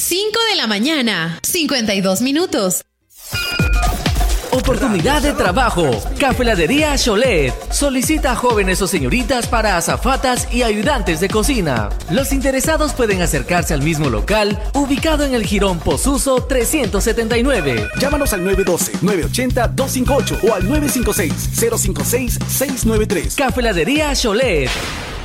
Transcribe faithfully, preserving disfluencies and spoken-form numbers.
cinco de la mañana, cincuenta y dos minutos. Oportunidad de trabajo. Cafeladería Cholet solicita jóvenes o señoritas para azafatas y ayudantes de cocina. Los interesados pueden acercarse al mismo local ubicado en el Jirón Posuso trescientos setenta y nueve. Llámanos al nueve uno dos, nueve ocho cero, dos cinco ocho o al nueve cinco seis, cero cinco seis, seis nueve tres. Cafeladería Cholet.